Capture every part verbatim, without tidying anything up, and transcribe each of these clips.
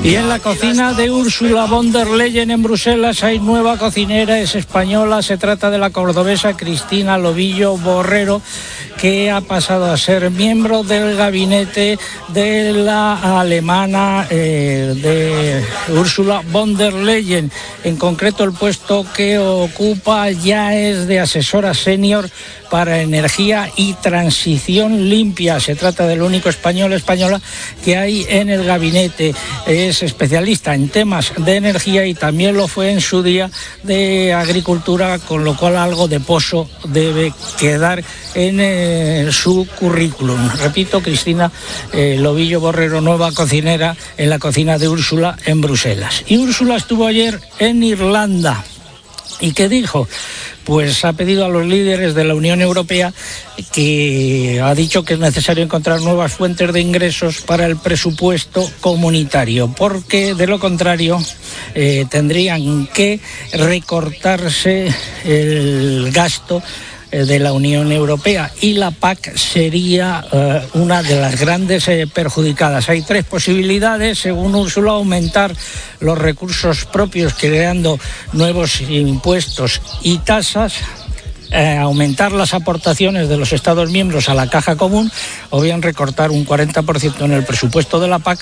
Y en la cocina de Ursula von der Leyen en Bruselas hay nueva cocinera, es española, se trata de la cordobesa Cristina Lobillo Borrero, que ha pasado a ser miembro del gabinete de la alemana eh, de Ursula von der Leyen. En concreto, el puesto que ocupa ya es de asesora senior para energía y transición limpia. Se trata del único español española que hay en el gabinete. Es especialista en temas de energía y también lo fue en su día de agricultura, con lo cual algo de pozo debe quedar en eh, su currículum. Repito, Cristina eh, Lobillo Borrero, nueva cocinera en la cocina de Úrsula en Bruselas. Y Úrsula estuvo ayer en Irlanda. ¿Y qué dijo? Pues ha pedido a los líderes de la Unión Europea, que ha dicho que es necesario encontrar nuevas fuentes de ingresos para el presupuesto comunitario, porque de lo contrario eh, tendrían que recortarse el gasto de la Unión Europea y la P A C sería eh, una de las grandes eh, perjudicadas. Hay tres posibilidades, según Úrsula: aumentar los recursos propios creando nuevos impuestos y tasas, Eh, aumentar las aportaciones de los Estados miembros a la caja común, o bien recortar un cuarenta por ciento en el presupuesto de la P A C,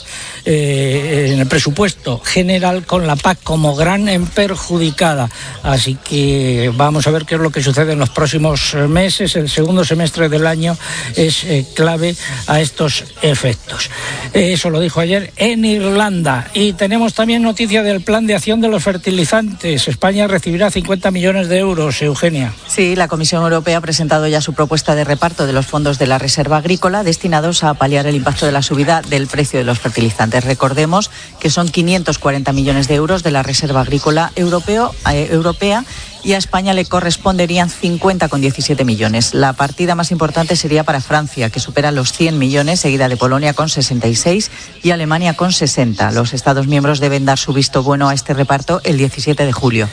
eh, en el presupuesto general, con la P A C como gran perjudicada. Así que vamos a ver qué es lo que sucede en los próximos meses. El segundo semestre del año es eh, clave a estos efectos. Eh, eso lo dijo ayer en Irlanda. Y tenemos también noticia del plan de acción de los fertilizantes. España recibirá cincuenta millones de euros, Eugenia. Sí, la Comisión Europea ha presentado ya su propuesta de reparto de los fondos de la Reserva Agrícola destinados a paliar el impacto de la subida del precio de los fertilizantes. Recordemos que son quinientos cuarenta millones de euros de la Reserva Agrícola europeo, eh, Europea, y a España le corresponderían cincuenta coma diecisiete millones. La partida más importante sería para Francia, que supera los cien millones, seguida de Polonia con sesenta y seis y Alemania con sesenta. Los Estados miembros deben dar su visto bueno a este reparto el diecisiete de julio.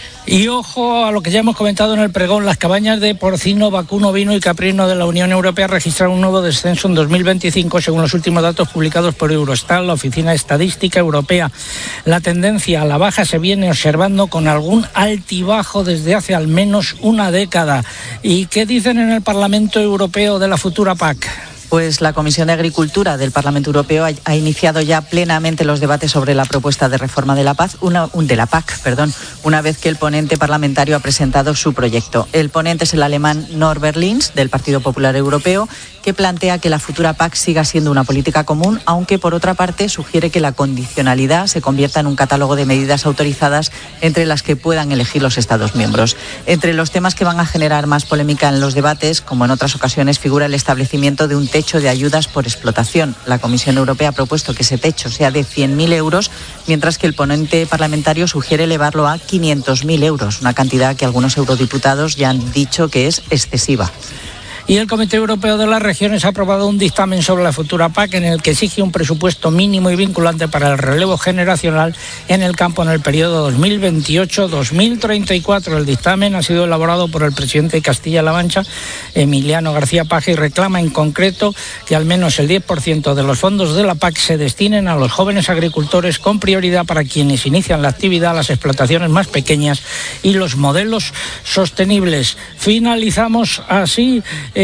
Y ojo a lo que ya hemos comentado en el pregón: las cabañas de porcino, vacuno, ovino y caprino de la Unión Europea registraron un nuevo descenso en dos mil veinticinco, según los últimos datos publicados por Eurostat, la Oficina Estadística Europea. La tendencia a la baja se viene observando con algún altibajo desde hace al menos una década. ¿Y qué dicen en el Parlamento Europeo de la futura P A C? Pues la Comisión de Agricultura del Parlamento Europeo ha, ha iniciado ya plenamente los debates sobre la propuesta de reforma de la P A C, una, de la P A C, perdón, una vez que el ponente parlamentario ha presentado su proyecto. El ponente es el alemán Norbert Linz, del Partido Popular Europeo, que plantea que la futura P A C siga siendo una política común, aunque por otra parte sugiere que la condicionalidad se convierta en un catálogo de medidas autorizadas entre las que puedan elegir los Estados miembros. Entre los temas que van a generar más polémica en los debates, como en otras ocasiones, figura el establecimiento de un techo de ayudas por explotación. La Comisión Europea ha propuesto que ese techo sea de cien mil euros, mientras que el ponente parlamentario sugiere elevarlo a quinientos mil euros, una cantidad que algunos eurodiputados ya han dicho que es excesiva. Y el Comité Europeo de las Regiones ha aprobado un dictamen sobre la futura P A C en el que exige un presupuesto mínimo y vinculante para el relevo generacional en el campo en el periodo dos mil veintiocho a dos mil treinta y cuatro. El dictamen ha sido elaborado por el presidente de Castilla-La Mancha, Emiliano García Paje, y reclama en concreto que al menos el diez por ciento de los fondos de la P A C se destinen a los jóvenes agricultores, con prioridad para quienes inician la actividad, las explotaciones más pequeñas y los modelos sostenibles. Finalizamos así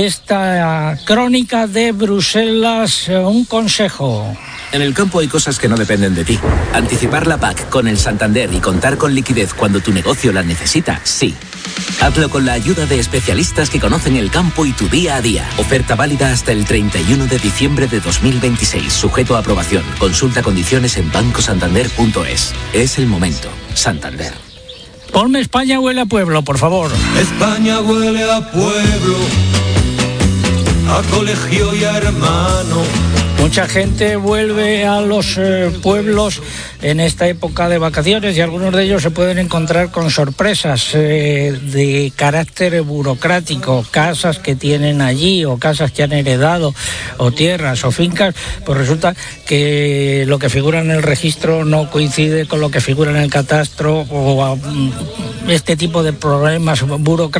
esta crónica de Bruselas. Un consejo: en el campo hay cosas que no dependen de ti. Anticipar la P A C con el Santander y contar con liquidez cuando tu negocio la necesita, sí. Hazlo con la ayuda de especialistas que conocen el campo y tu día a día. Oferta válida hasta el treinta y uno de diciembre de dos mil veintiséis, sujeto a aprobación. Consulta condiciones en banco santander punto es. Es el momento. Santander. Ponme España huele a pueblo, por favor. España huele a pueblo, a colegio y a hermano. Mucha gente vuelve a los eh, pueblos en esta época de vacaciones, y algunos de ellos se pueden encontrar con sorpresas eh, de carácter burocrático. Casas que tienen allí, o casas que han heredado, o tierras o fincas, pues resulta que lo que figura en el registro no coincide con lo que figura en el catastro, o um, este tipo de problemas burocráticos